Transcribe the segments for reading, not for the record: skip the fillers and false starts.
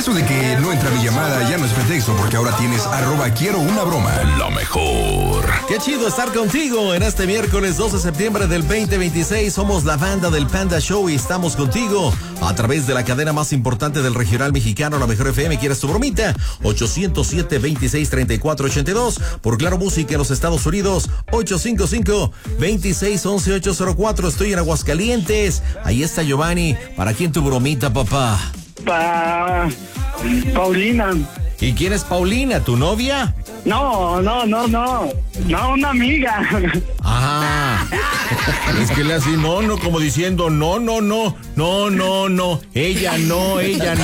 Eso de que no entra mi llamada ya no es pretexto, porque ahora tienes @QuieroUnaBroma. La mejor. Qué chido estar contigo en este miércoles 12 de septiembre del 2026. Somos la banda del Panda Show y estamos contigo a través de la cadena más importante del regional mexicano, La Mejor FM. ¿Quieres tu bromita? 807-2634-82. Por Claro Música en los Estados Unidos, 855-2611-804. Estoy en Aguascalientes. Ahí está Giovanni. ¿Para quién tu bromita, papá? Para Paulina. ¿Y quién es Paulina? ¿Tu novia? No, una amiga. Ajá. Es que le hace no, como diciendo no. Ella no.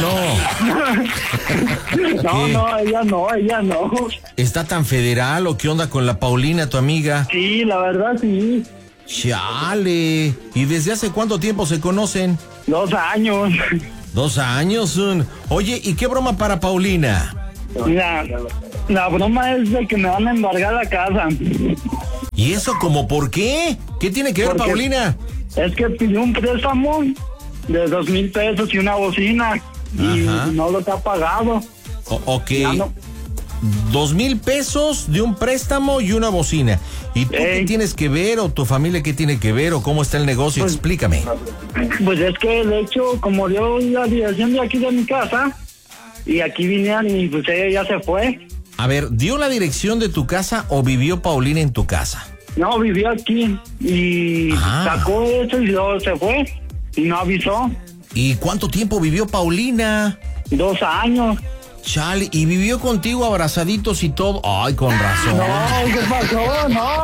Ella no. ¿Está tan federal o qué onda con la Paulina, tu amiga? Sí, la verdad sí. Chale. ¿Y desde hace cuánto tiempo se conocen? 2 años. 2 años. Oye, ¿y qué broma para Paulina? La broma es de que me van a embargar la casa. ¿Y eso como por qué? ¿Qué tiene que ver, Porque Paulina? es que pidió un préstamo de 2,000 pesos y una bocina. Y no lo ha pagado. Ok. No. 2,000 pesos de un préstamo y una bocina. ¿Y tú qué tienes que ver o tu familia qué tiene que ver o cómo está el negocio? Pues, explícame. Pues es que de hecho, como dio la dirección de aquí de mi casa, y aquí vinieron y pues ella ya se fue. A ver, ¿dio la dirección de tu casa o vivió Paulina en tu casa? No, vivió aquí y sacó eso y luego se fue y no avisó. ¿Y cuánto tiempo vivió Paulina? 2 años. Chale, ¿y vivió contigo abrazaditos y todo? Ay, con razón. No, ¿qué pasó? No.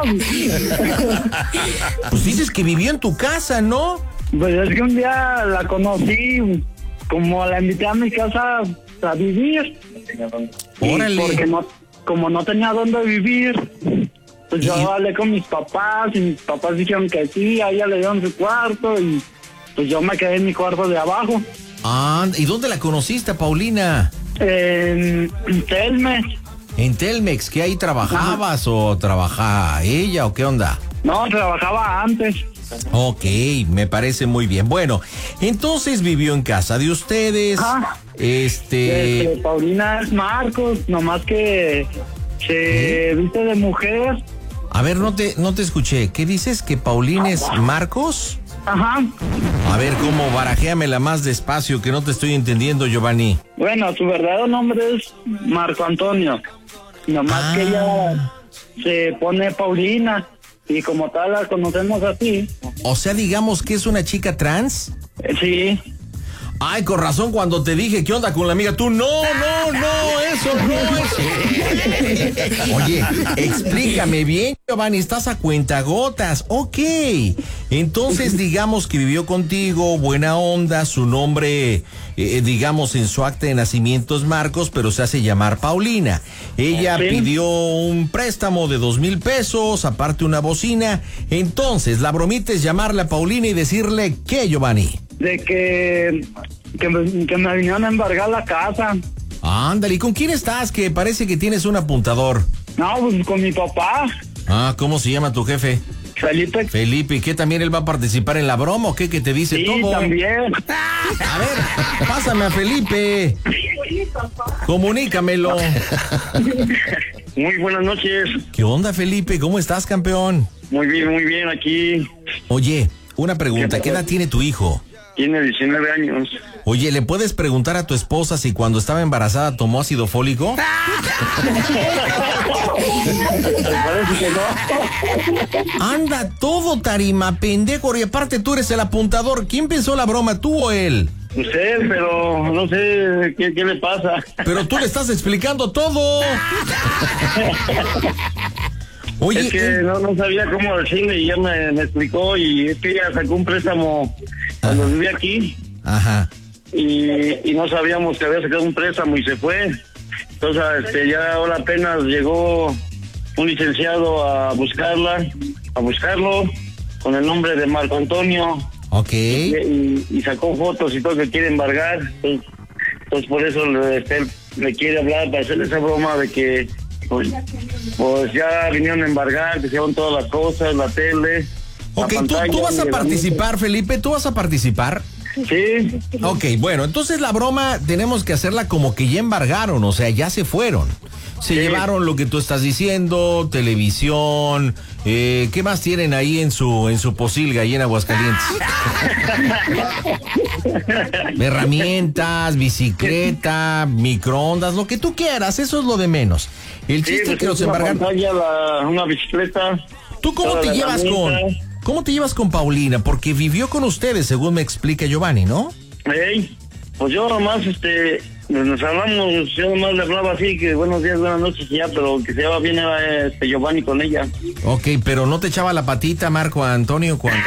Pues dices que vivió en tu casa, ¿no? Pues es que un día la conocí, como la invité a mi casa a vivir. Órale. Porque como no tenía dónde vivir, pues yo hablé con mis papás y mis papás dijeron que sí, a ella le dieron su cuarto y pues yo me quedé en mi cuarto de abajo. ¿Y dónde la conociste, Paulina? En Telmex. ¿En Telmex? ¿Que ahí trabajabas o trabajaba ella o qué onda? No, trabajaba antes. Ok, me parece muy bien. Bueno, entonces vivió en casa de ustedes. Paulina es Marcos, nomás que se viste de mujer. A ver, no te escuché. ¿Qué dices? ¿Que Paulina es Marcos? Ajá. A ver, ¿cómo? Barajéamela más despacio, que no te estoy entendiendo, Giovanni. Bueno, su verdadero nombre es Marco Antonio. Nomás que ella se pone Paulina. Y como tal la conocemos así. O sea, digamos que es una chica trans. Sí. Ay, con razón cuando te dije, ¿qué onda con la amiga? Tú, no, eso. Oye, explícame bien, Giovanni, estás a cuentagotas. Ok, entonces digamos que vivió contigo, buena onda, su nombre, digamos en su acta de nacimiento es Marcos, pero se hace llamar Paulina. Ella pidió un préstamo de 2,000 pesos, aparte una bocina. Entonces, la bromita es llamarle a Paulina y decirle, ¿qué, Giovanni? De que me vinieron a embargar la casa. Ándale, ¿y con quién estás? Que parece que tienes un apuntador. No, pues con mi papá. ¿Cómo se llama tu jefe? Felipe. ¿Y qué también él va a participar en la broma o qué? ¿Que te dice todo? Sí, también. A ver, pásame a Felipe. Comunícamelo. Muy buenas noches. ¿Qué onda, Felipe? ¿Cómo estás, campeón? Muy bien, aquí. Oye, una pregunta, ¿qué edad tiene tu hijo? Tiene 19 años. Oye, ¿le puedes preguntar a tu esposa si cuando estaba embarazada tomó ácido fólico? Anda, todo tarima, pendejo. Y aparte tú eres el apuntador. ¿Quién pensó la broma, tú o él? Usted, pero no sé qué le pasa. Pero tú le estás explicando todo. Oye, es que no sabía cómo decirle y ya me explicó y es que ella sacó un préstamo cuando vivía aquí. Ajá. Y no sabíamos que había sacado un préstamo y se fue. Entonces, ya ahora apenas llegó un licenciado a buscarlo con el nombre de Marco Antonio. Ok. Y sacó fotos y todo que quiere embargar. Entonces por eso le quiere hablar para hacerle esa broma de que pues ya vinieron a embargar, que se llevan todas las cosas, la tele. Ok, ¿tú vas a participar, Felipe? ¿Tú vas a participar? Sí. Ok, bueno, entonces la broma tenemos que hacerla como que ya embargaron, o sea, ya se fueron. Se llevaron lo que tú estás diciendo, televisión, ¿qué más tienen ahí en su posilga ahí en Aguascalientes? Herramientas, bicicleta, microondas, lo que tú quieras, eso es lo de menos. El chiste es que los embargaron. Una bicicleta. ¿Tú cómo te llevas con Paulina? Porque vivió con ustedes, según me explica Giovanni, ¿no? Pues yo nomás, nos hablamos, yo nomás le hablaba así, que buenos días, buenas noches y ya, pero que se llevaba bien era Giovanni con ella. Ok, pero no te echaba la patita Marco Antonio cuando...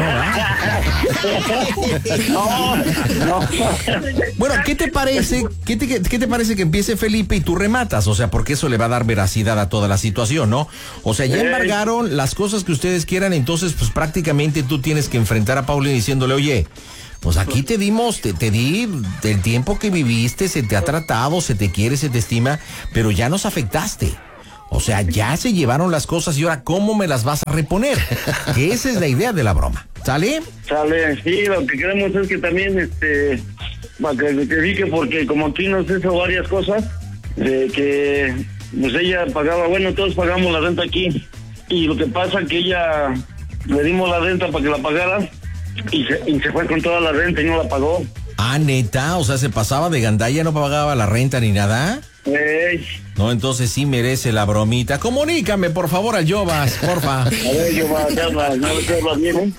No. Bueno, ¿qué te parece? ¿Qué te parece que empiece Felipe y tú rematas? O sea, porque eso le va a dar veracidad a toda la situación, ¿no? O sea, ya embargaron las cosas que ustedes quieran, entonces pues prácticamente tú tienes que enfrentar a Paulina diciéndole, oye, pues aquí te di el tiempo que viviste, se te ha tratado, se te quiere, se te estima, pero ya nos afectaste. O sea, ya se llevaron las cosas y ahora, ¿cómo me las vas a reponer? Que esa es la idea de la broma. ¿Sale? Sale, sí, lo que queremos es que también, para que te dedique, porque como aquí nos hizo varias cosas, de que, pues ella pagaba, bueno, todos pagamos la renta aquí, y lo que pasa que ella, le dimos la renta para que la pagara, y se fue con toda la renta y no la pagó. Ah, neta, o sea, se pasaba de gandalla, no pagaba la renta ni nada. No, entonces sí merece la bromita. Comunícame, por favor, al Jovas, porfa. A ver, Jovas, habla bien,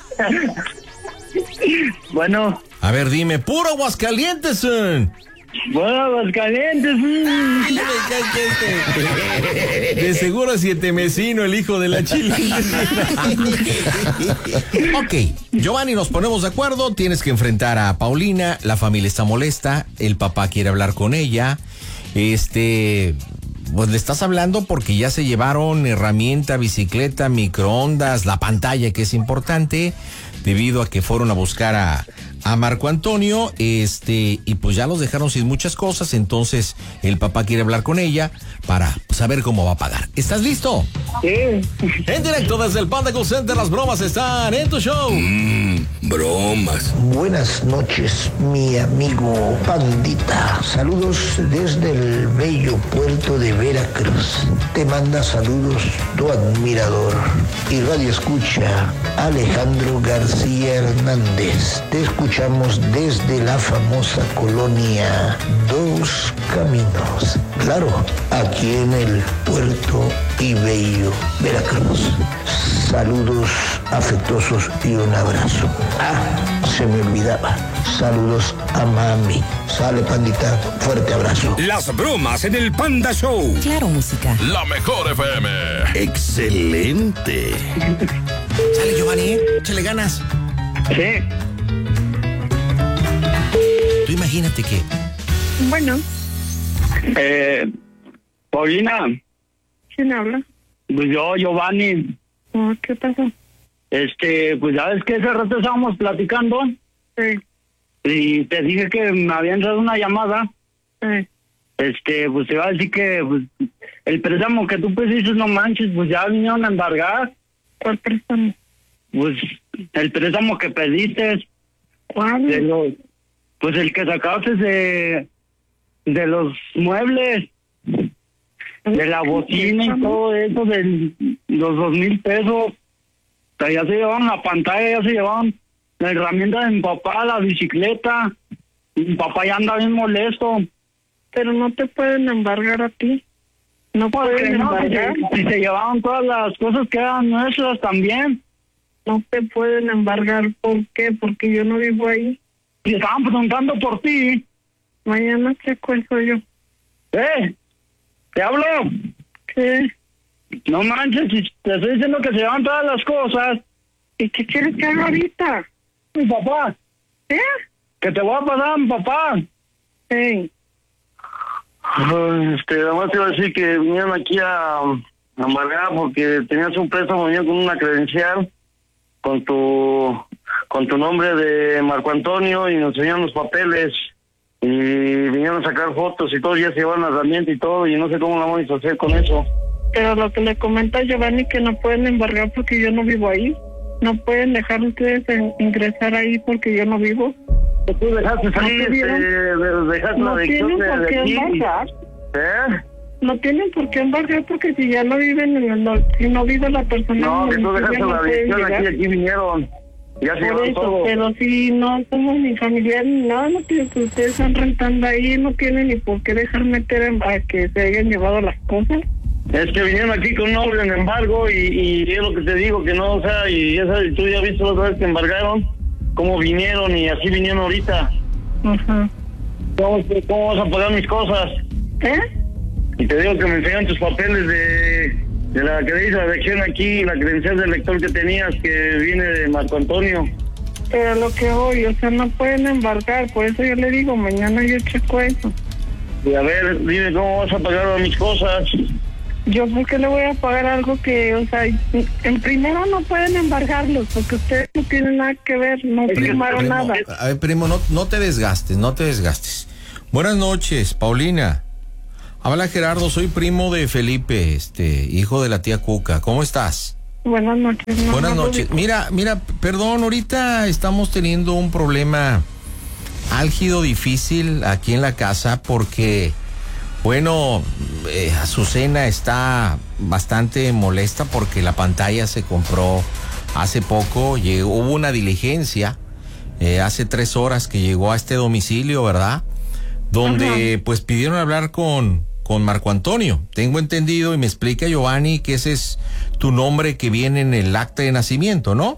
Bueno. A ver, dime, puro Aguascalientes, son. Bueno, Aguascalientes. De seguro sietemesino, el hijo de la chila. Ok, Giovanni, nos ponemos de acuerdo. Tienes que enfrentar a Paulina. La familia está molesta. El papá quiere hablar con ella. Pues le estás hablando porque ya se llevaron herramienta, bicicleta, microondas, la pantalla, que es importante, debido a que fueron a buscar a Marco Antonio, y pues ya los dejaron sin muchas cosas, entonces el papá quiere hablar con ella para saber cómo va a pagar. ¿Estás listo? Sí. En directo desde el Panda Call Center, las bromas están en tu show. Bromas. Buenas noches, mi amigo Pandita. Saludos desde el bello puerto de Veracruz. Te manda saludos tu admirador y radio escucha Alejandro García Hernández. Te escuchamos desde la famosa colonia Dos Caminos. Claro, aquí en el puerto y bello Veracruz. Saludos afectuosos y un abrazo. Se me olvidaba. Saludos a mami. Sale, Pandita. Fuerte abrazo. Las bromas en el Panda Show. Claro, música. La mejor FM. Excelente. Sale, Giovanni, échale ganas. Sí. Tú imagínate que... Bueno, Paulina, ¿quién habla? pues yo, Giovanni. ¿Qué pasó? Pues ya ves que ese rato estábamos platicando Sí. y te dije que me habían dado una llamada. Sí. Pues te iba a decir que pues, el préstamo que tú pediste, no manches, pues ya vinieron a embargar. ¿Cuál préstamo? Pues el préstamo que pediste, ¿Cuál? pues el que sacaste de los muebles, de la bocina y todo eso, de los 2,000 pesos. O sea, ya se llevaban la pantalla, ya se llevaban la herramienta de mi papá, la bicicleta. Mi papá ya anda bien molesto. Pero no te pueden embargar a ti. No pueden embargar. Si se llevaban todas las cosas que eran nuestras también. No te pueden embargar. ¿Por qué? Porque yo no vivo ahí. Y estaban preguntando por ti. Mañana te cuento yo. ¿Te hablo? ¿Qué? No manches, si te estoy diciendo que se llevan todas las cosas. ¿Y qué quieres que haga ahorita? Mi papá. ¿Eh? Que te voy a pasar a mi papá. Sí. Además te iba a decir que vinieron aquí a embargar porque tenías un préstamo, venían con una credencial con tu nombre de Marco Antonio y nos enseñaron los papeles y vinieron a sacar fotos y todo, ya se llevaron la herramienta y todo y no sé cómo la vamos a hacer con eso. Pero lo que le comenta Giovanni, que no pueden embargar porque yo no vivo ahí. No pueden dejar ustedes ingresar ahí porque yo no vivo. que tú dejaste ahí, dejaste No la adicción tienen por de qué aquí. embargar. No tienen por qué embargar porque si ya no viven si no vive la persona. No, que tú dejaste ya la pueden adicción llegar. aquí vinieron. Ya se Por llevaron eso, todo. pero si no somos ni familiares ni nada, no tienen que ustedes están rentando ahí, no tienen ni por qué dejar meter a que se hayan llevado las cosas. Es que vinieron aquí con un orden de embargo y es lo que te digo, que no, o sea, y tú ya viste la otra vez que embargaron, cómo vinieron y así vinieron ahorita. Ajá. ¿Cómo vas a pagar mis cosas? Y te digo que me enseñan tus papeles de la que dice la elección aquí, la credencial del lector que tenías, que viene de Marco Antonio. Pero lo que hoy, o sea, no pueden embargar, por eso yo le digo, mañana yo checo eso. Y a ver, dime cómo vas a pagar mis cosas. Yo por qué le voy a pagar algo que, o sea, en primera no pueden embargarlos, porque ustedes no tienen nada que ver, no firmaron nada. A ver, primo, no te desgastes. Buenas noches, Paulina. Habla Gerardo, soy primo de Felipe, hijo de la tía Cuca. ¿Cómo estás? Buenas noches. Buenas noches. Mira, perdón, ahorita estamos teniendo un problema álgido, difícil aquí en la casa porque, bueno, Azucena está bastante molesta porque la pantalla se compró hace poco, hubo una diligencia hace 3 horas que llegó a este domicilio, ¿verdad? Donde pues pidieron hablar con Marco Antonio. Tengo entendido y me explica Giovanni que ese es tu nombre que viene en el acta de nacimiento, ¿no?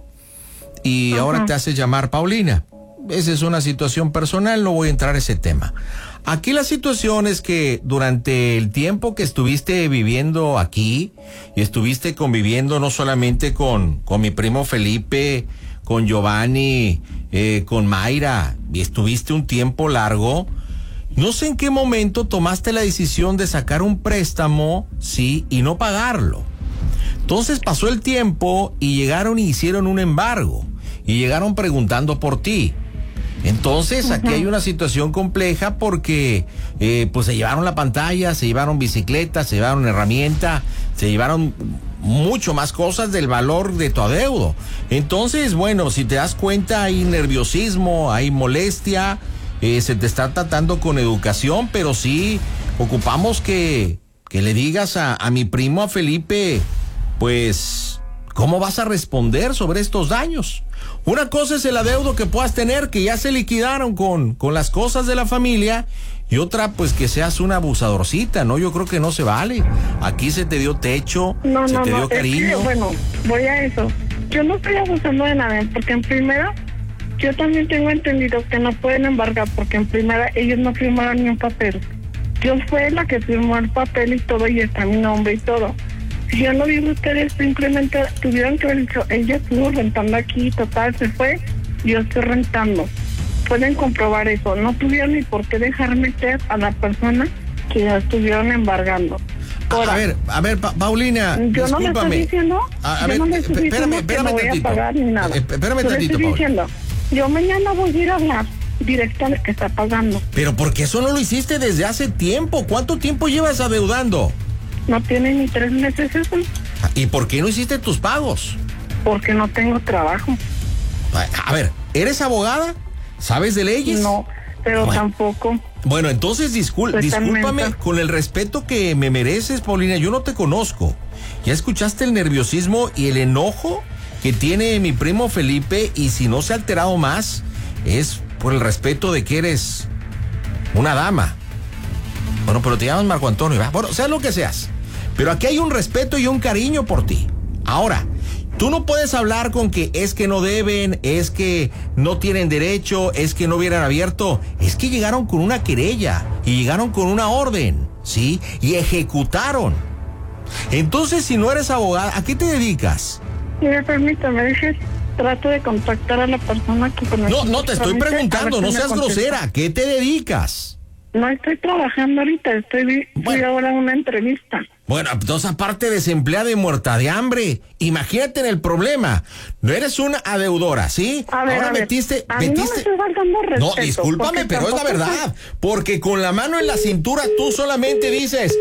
Y ahora te haces llamar Paulina. Esa es una situación personal, no voy a entrar a ese tema. Aquí la situación es que durante el tiempo que estuviste viviendo aquí y estuviste conviviendo no solamente con mi primo Felipe, con Giovanni, con Mayra, y estuviste un tiempo largo, no sé en qué momento tomaste la decisión de sacar un préstamo, sí, y no pagarlo. Entonces pasó el tiempo y llegaron y hicieron un embargo y llegaron preguntando por ti. Entonces aquí hay una situación compleja porque pues se llevaron la pantalla, se llevaron bicicletas, se llevaron herramienta, se llevaron mucho más cosas del valor de tu adeudo. Entonces, bueno, si te das cuenta hay nerviosismo, hay molestia, se te está tratando con educación, pero sí ocupamos que le digas a mi primo, a Felipe, pues, ¿cómo vas a responder sobre estos daños? Una cosa es el adeudo que puedas tener, que ya se liquidaron con las cosas de la familia, y otra, pues, que seas una abusadorcita, ¿no? Yo creo que no se vale. Aquí se te dio techo, se te dio cariño. Bueno, voy a eso. Yo no estoy abusando de nada, porque en primera, yo también tengo entendido que no pueden embargar, porque en primera ellos no firmaron ni un papel. Yo fui la que firmó el papel y todo, y está mi nombre y todo. Si yo no vi ustedes, simplemente tuvieron que haber dicho, ella estuvo rentando aquí, total, se fue, yo estoy rentando. Pueden comprobar eso, no tuvieron ni por qué dejar meter a la persona que ya estuvieron embargando. Ahora, a ver, Paulina, yo discúlpame. no le estoy diciendo, yo no le estoy diciendo que no voy a pagar ni nada. Espérame yo tantito, le estoy Paulina. diciendo, yo mañana voy a ir a hablar directo al que está pagando. Pero porque eso no lo hiciste desde hace tiempo. ¿Cuánto tiempo llevas adeudando? No tiene ni 3 meses eso. ¿Y por qué no hiciste tus pagos? Porque no tengo trabajo. A ver, ¿eres abogada? ¿Sabes de leyes? No, pero Bueno. tampoco. Bueno, entonces discúlpame Totalmente. con el respeto que me mereces, Paulina. Yo no te conozco. Ya escuchaste el nerviosismo y el enojo que tiene mi primo Felipe, y si no se ha alterado más es por el respeto de que eres una dama. Bueno, pero te llamas Marco Antonio, ¿verdad? Bueno, seas lo que seas. Pero aquí hay un respeto y un cariño por ti. Ahora, tú no puedes hablar con que es que no deben, es que no tienen derecho, es que no hubieran abierto. Es que llegaron con una querella y llegaron con una orden, ¿sí? Y ejecutaron. Entonces, si no eres abogada, ¿a qué te dedicas? Mire, permítame, dije, trato de contactar a la persona que con No te estoy tramite, preguntando, a ver no si me seas contesta. grosera. ¿A qué te dedicas? No estoy trabajando ahorita, fui ahora a una entrevista. Bueno, entonces aparte desempleada y muerta de hambre, imagínate en el problema. No eres una adeudora, ¿sí? A ver, Ahora a ver, metiste... a mí no me estoy faltando respeto. No, discúlpame, porque pero es la tampoco verdad. Porque con la mano en la cintura tú solamente dices...